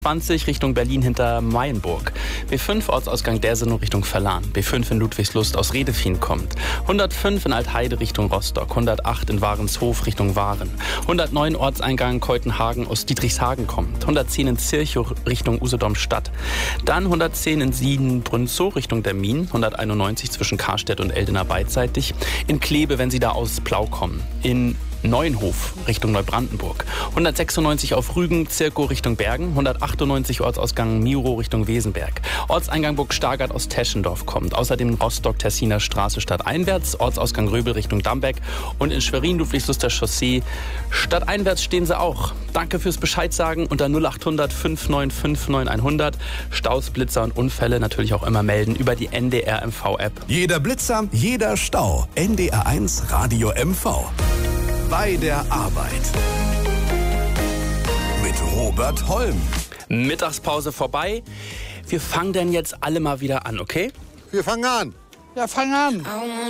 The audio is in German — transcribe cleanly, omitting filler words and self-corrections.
20 Richtung Berlin hinter Mayenburg. B5 Ortsausgang Dersenow Richtung Verlan. B5 in Ludwigslust aus Redefien kommt. 105 in Altheide Richtung Rostock. 108 in Warenshof Richtung Waren. 109 Ortseingang Keutenhagen aus Dietrichshagen kommt. 110 in Zirchow Richtung Usedom-Stadt. Dann 110 in Sieden-Brünzow Richtung Dermin. 191 zwischen Karstedt und Eldener beidseitig. In Kleve, wenn Sie da aus Plau kommen. In Neuenhof Richtung Neubrandenburg. 196 auf Rügen, Zirkow Richtung Bergen. 198 Ortsausgang Miro Richtung Wesenberg. Ortseingang Burg Stargard aus Teschendorf kommt. Außerdem Rostock-Tessiner Straße stadteinwärts. Ortsausgang Röbel Richtung Dambeck. Und in Schwerin Ludwigsluster Chaussee stadteinwärts stehen sie auch. Danke fürs Bescheidsagen unter 0800 595 9100. Staus, Blitzer und Unfälle natürlich auch immer melden über die NDR MV-App. Jeder Blitzer, jeder Stau. NDR1 Radio MV. Bei der Arbeit. Mit Robert Holm. Mittagspause vorbei. Wir fangen denn jetzt alle mal wieder an, okay? Wir fangen an. Ja, fang an.